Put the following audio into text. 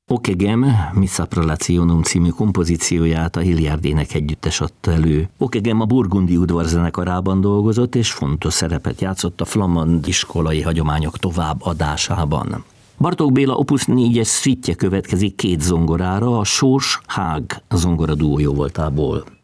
Okegem Missa Prolationum című kompozícióját a Hilliard Ének Együttes adta elő. Okegem a Burgundi udvarzenekarában dolgozott, és fontos szerepet játszott a flamand iskolai hagyományok továbbadásában. Bartók Béla Opus 4-es szüitje következik 2 zongorára, a Sós Hág zongoradúó jóvoltából.